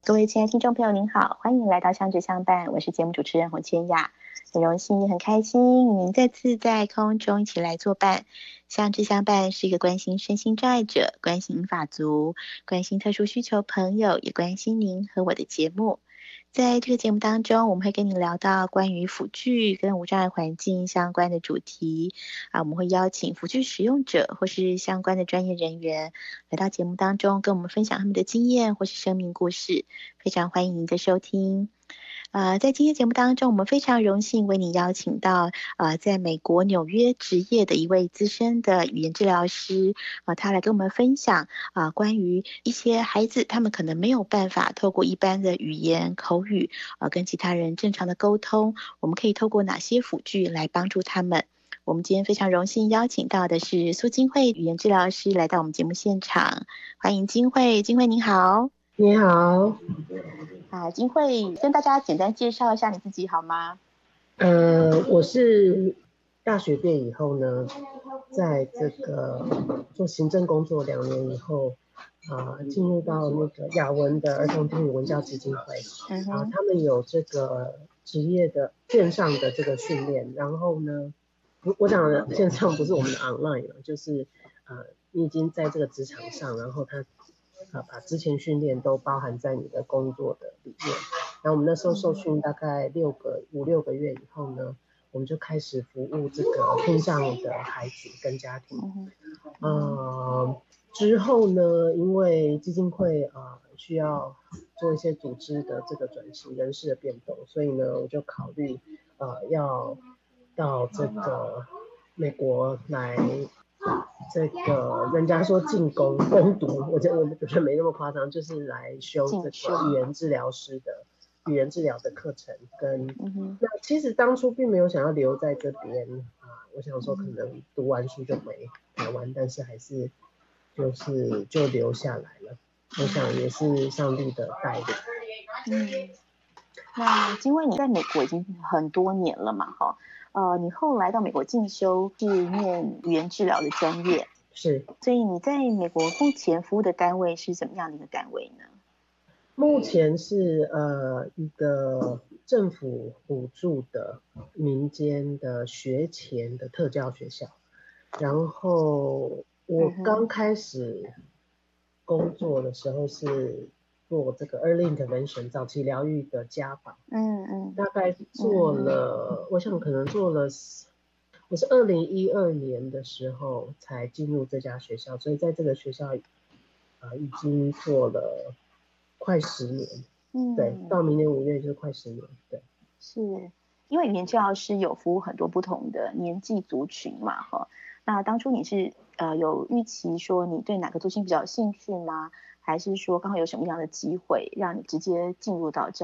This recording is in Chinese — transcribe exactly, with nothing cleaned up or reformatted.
各位亲爱的听众朋友您好，欢迎来到相知相伴，我是节目主持人洪千雅，很荣幸也很开心与您再次在空中一起来作伴。相知相伴是一个关心身心障碍者、关心法族、关心特殊需求朋友，也关心您和我的节目。在这个节目当中，我们会跟你聊到关于辅具跟无障碍环境相关的主题啊，我们会邀请辅具使用者或是相关的专业人员来到节目当中，跟我们分享他们的经验或是生命故事，非常欢迎您的收听。呃，在今天节目当中，我们非常荣幸为你邀请到呃，在美国纽约执业的一位资深的语言治疗师，呃，他来跟我们分享啊、呃，关于一些孩子他们可能没有办法透过一般的语言口语呃，跟其他人正常的沟通，我们可以透过哪些辅具来帮助他们。我们今天非常荣幸邀请到的是苏金慧语言治疗师来到我们节目现场，欢迎金慧。金慧您好。 你好。 啊，金慧跟大家简单介绍一下你自己好吗？ 呃，我是大学毕业以后呢，在这个做行政工作两年以后，啊、呃，进入到那个雅文的儿童听语文教基金会， 嗯啊、 哼， 他们有这个职业的线上的这个训练，然后呢，我我讲的线上不是我们的 online 了，就是呃，你已经在这个职场上，然后他啊把之前训练都包含在你的工作的里面。然后我们那时候受训大概六个五六个月以后呢，我们就开始服务这个听障的孩子跟家庭。 嗯哼， 呃，之后呢，因为基金会啊、呃、需要做一些组织的这个转型、人事的变动，所以呢，我就考虑呃要到这个美国来。这个人家说进攻攻读，我觉得我觉得没那么夸张，就是来修这个语言治疗师的语言治疗的课程跟、嗯、那其实当初并没有想要留在这边啊，我想说可能读完书就回台湾，但是还是就是就留下来了。我想也是上帝的带领。 嗯，那因为你在美国已经很多年了嘛，哈，呃，你后来到美国进修是念语言治疗的专业， 是， 所以你在美国目前服务的单位是怎么样的一个单位呢？ 目前是呃一个政府补助的民间的学前的特教学校，然后我刚开始工作的时候是做这个 early intervention 早期疗愈的家访， 嗯嗯， 大概做了，我想可能做了，我是二零一二年的时候才进入这家学校，所以在这个学校呃已经做了快十年，嗯，对，到明年五月就是快十年，对。 是因为语言治疗师有服务很多不同的年纪族群嘛，哈。那当初你是呃有预期说你对哪个族群比较有兴趣吗？还是说刚好有什么样的机会让你直接进入到这